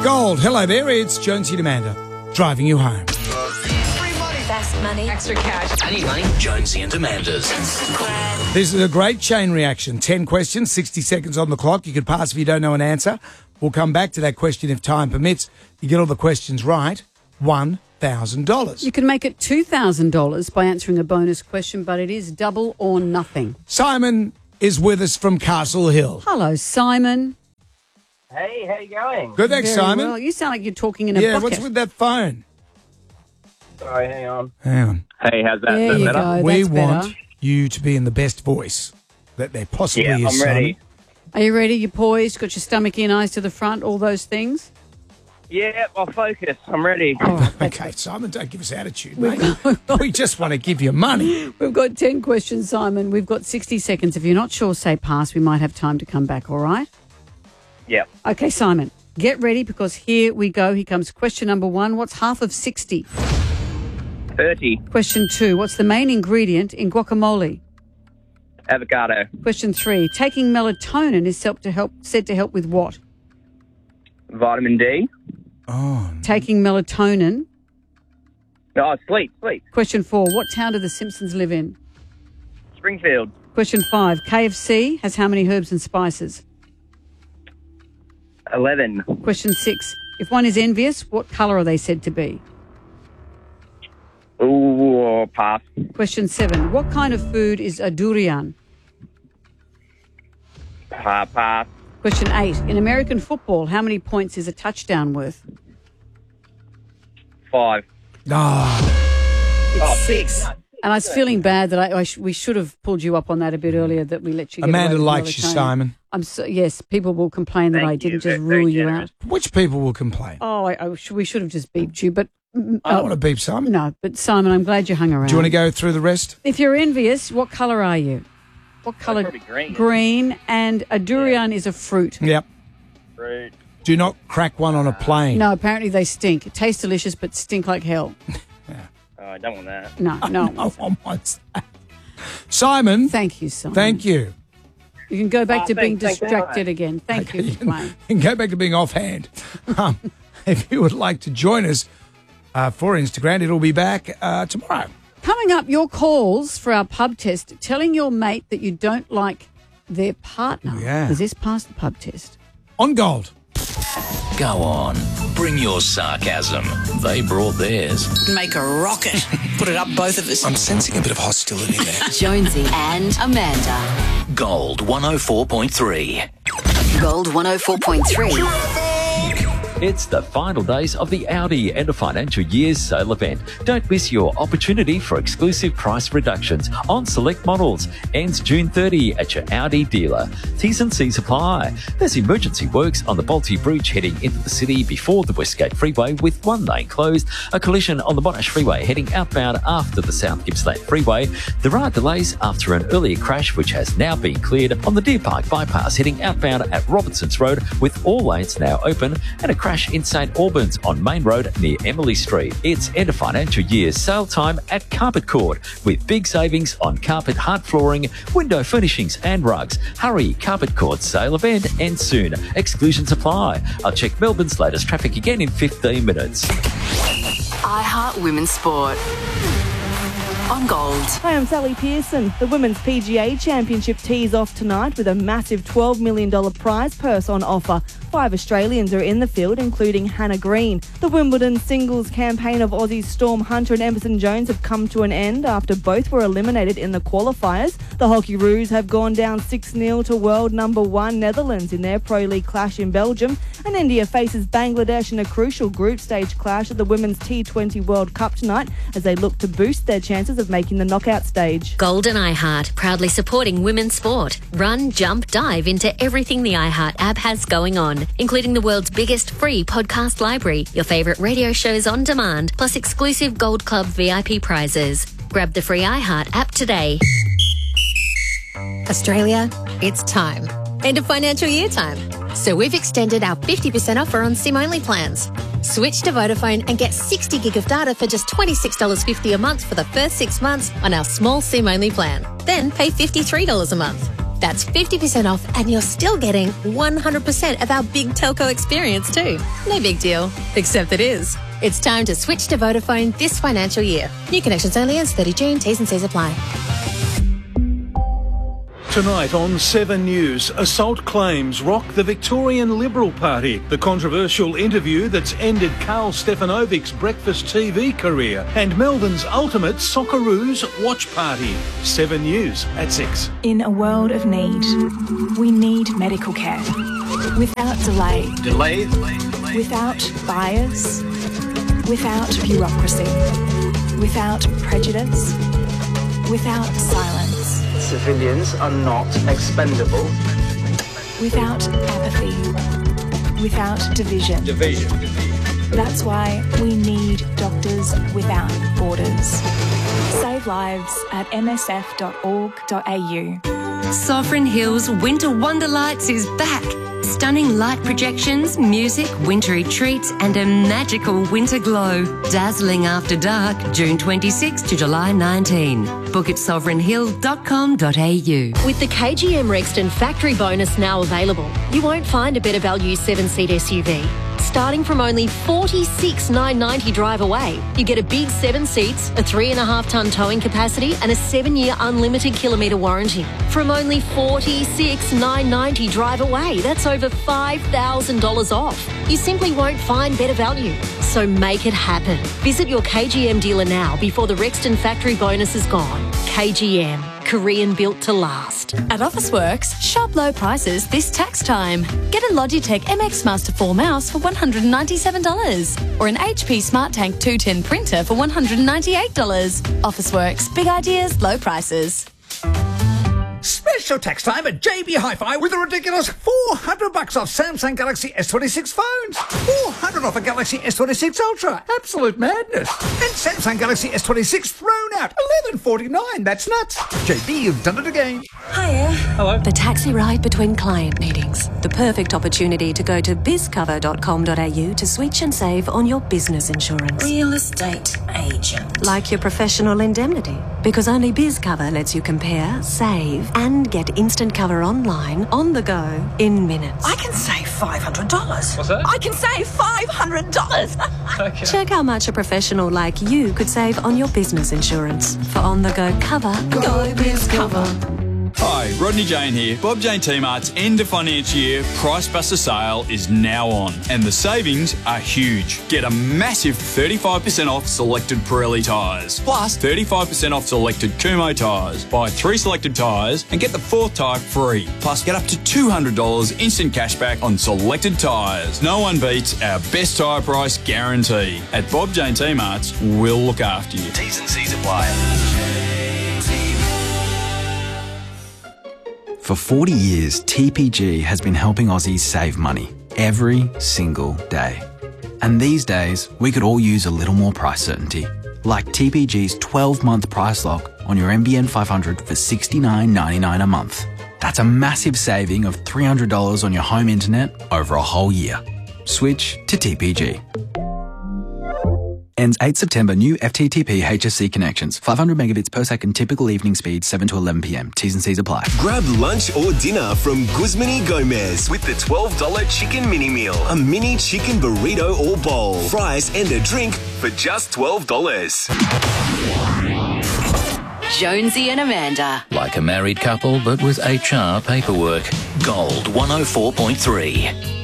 Gold. Hello there, it's Jonesy and Amanda driving you home. Best money. Extra cash. I need money. Jonesy and Amanda's. This is a great chain reaction. 10 questions, 60 seconds on the clock. You could pass if you don't know an answer. We'll come back to that question if time permits. You get all the questions right, $1,000. You can make it $2,000 by answering a bonus question, but it is double or nothing. Simon is with us from Castle Hill. Hello, Simon. Hey, how you going? Good, thanks, Very Simon. well. You sound like you're talking in a Yeah, bucket. what's with that phone? Sorry, hang on. Hang on. Hey, how's that? There Is you that better? go. We That's want better. you to be in the best voice that there possibly Yeah, is, I'm ready. Simon. Are you ready? You poised? Got your stomach in, eyes to the front, all those things? Yeah, I'll focus. I'm ready. All right, that's Okay, Simon, don't give us attitude, mate. We just want to give you money. We've got 10 questions, Simon. We've got 60 seconds. If you're not sure, say pass. We might have time to come back, all right? Yeah. Okay, Simon, get ready because here we go. Here comes question number 1. What's half of 60? 30. Question 2. What's the main ingredient in guacamole? Avocado. Question 3. Taking melatonin is said to help with what? Vitamin D. Oh, Taking melatonin. Oh, sleep. Question 4. What town do the Simpsons live in? Springfield. Question 5. KFC has how many herbs and spices? 11. Question 6. If one is envious, what colour are they said to be? Ooh, pass. Question 7. What kind of food is a durian? Pass. Question 8. In American football, how many points is a touchdown worth? 5. It's 6. And I was feeling bad that we should have pulled you up on that a bit earlier, that we let you get Amanda away with likes you, melatonin. Simon. Yes, people will complain that Thank I you. didn't just Very rule you generous. out. Which people will complain? Oh, we should have just beeped you, but I don't want to beep Simon. no. But Simon, I'm glad you hung around. Do you want to go through the rest? If you're envious, what colour are you? What colour? Probably green. Green, and a durian is a fruit. Yep. Fruit. Do not crack one on a plane. No, apparently they stink. It tastes delicious, but stink like hell. Oh, I don't want that. No. Oh, what's that? Simon, Thank you, Simon. thank you. You can go back to being thanks very distracted much. again. Thank you for playing. You can go back to being offhand. If you would like to join us for Instagram, it'll be back tomorrow. Coming up, your calls for our pub test, telling your mate that you don't like their partner. Yeah. Has this passed the pub test? On Gold. Go on. Bring your sarcasm. They brought theirs. Make a rocket. Put it up, both of us. I'm sensing a bit of hostility there. Jonesy and Amanda. Gold 104.3. Gold 104.3. It's the final days of the Audi End of Financial Year's sale event. Don't miss your opportunity for exclusive price reductions on select models. Ends June 30 at your Audi dealer. T's and C's apply. There's emergency works on the Balti Bridge heading into the city before the Westgate Freeway with one lane closed. A collision on the Monash Freeway heading outbound after the South Gippsland Freeway. There are delays after an earlier crash which has now been cleared on the Deer Park bypass heading outbound at Robertson's Road with all lanes now open, and a crash in St Albans on Main Road near Emily Street. It's end of financial year sale time at Carpet Court with big savings on carpet, hard flooring, window furnishings and rugs. Hurry, Carpet Court sale event ends soon. Exclusions apply. I'll check Melbourne's latest traffic again in 15 minutes. iHeart Women's Sport. On Gold. Hi, I'm Sally Pearson. The Women's PGA Championship tees off tonight with a massive $12 million prize purse on offer. 5 Australians are in the field, including Hannah Green. The Wimbledon singles campaign of Aussies Storm Hunter and Emerson Jones have come to an end after both were eliminated in the qualifiers. The Hockeyroos have gone down 6-0 to world number 1 Netherlands in their Pro League clash in Belgium. And India faces Bangladesh in a crucial group stage clash at the Women's T20 World Cup tonight as they look to boost their chances of making the knockout stage. Gold and iHeart, proudly supporting women's sport. Run, jump, dive into everything the iHeart app has going on, including the world's biggest free podcast library, your favourite radio shows on demand, plus exclusive Gold Club VIP prizes. Grab the free iHeart app today. Australia, it's time. End of financial year time. So we've extended our 50% offer on SIM-only plans. Switch to Vodafone and get 60 gig of data for just $26.50 a month for the first 6 months on our small SIM-only plan. Then pay $53 a month. That's 50% off, and you're still getting 100% of our big telco experience too. No big deal, except it is. It's time to switch to Vodafone this financial year. New connections only as 30 June. T's and C's apply. Tonight on 7 News, assault claims rock the Victorian Liberal Party, the controversial interview that's ended Carl Stefanovic's breakfast TV career, and Melbourne's ultimate Socceroos watch party. 7 News at 6. In a world of need, we need medical care. Without delay. Without bias. Without bureaucracy. Without prejudice. Without silence. Civilians are not expendable. Without apathy. Without division. That's why we need Doctors Without Borders. Save lives at msf.org.au. Sovereign Hills Winter Wonderlights is back. Stunning light projections, music, wintry treats and a magical winter glow. Dazzling after dark, June 26 to July 19. Book at sovereignhill.com.au. With the KGM Rexton factory bonus now available, you won't find a better value 7-seat SUV. Starting from only $46,990 drive away, you get a big 7 seats, a 3.5-tonne towing capacity and a 7-year unlimited kilometre warranty. From only $46,990 drive away, that's over $5,000 off. You simply won't find better value. So make it happen. Visit your KGM dealer now before the Rexton factory bonus is gone. KGM. Korean built to last. At Officeworks, shop low prices this tax time. Get a Logitech MX Master 4 mouse for $197 or an HP Smart Tank 210 printer for $198. Officeworks, big ideas, low prices. Special tax time at JB Hi-Fi with a ridiculous $400 off Samsung Galaxy S26 phones. $400 off a Galaxy S26 Ultra. Absolute madness. And Samsung Galaxy S26 thrown out. $11.49. That's nuts. JB, you've done it again. Hiya. Hello. The taxi ride between client meetings. The perfect opportunity to go to bizcover.com.au to switch and save on your business insurance. Real estate agent. Like your professional indemnity. Because only BizCover lets you compare, save, and get instant cover online, on the go, in minutes. I can save $500. What's that? I can save $500. Okay. Check how much a professional like you could save on your business insurance. For on-the-go cover, go BizCover. Hi, Rodney Jane here. Bob Jane T-Mart's end of financial year Price Buster sale is now on, and the savings are huge. Get a massive 35% off selected Pirelli tyres, plus 35% off selected Kumho tyres. Buy 3 selected tyres and get the 4th tyre free. Plus, get up to $200 instant cashback on selected tyres. No one beats our best tyre price guarantee. At Bob Jane T-Mart's, we'll look after you. T's and C's apply. For 40 years, TPG has been helping Aussies save money every single day. And these days, we could all use a little more price certainty. Like TPG's 12-month price lock on your NBN 500 for $69.99 a month. That's a massive saving of $300 on your home internet over a whole year. Switch to TPG. Ends 8 September. New FTTP HSC connections. 500 megabits per second. Typical evening speed 7 to 11 p.m. T's and C's apply. Grab lunch or dinner from Guzman y Gomez with the $12 chicken mini meal. A mini chicken burrito or bowl. Fries and a drink for just $12. Jonesy and Amanda. Like a married couple, but with HR paperwork. Gold 104.3.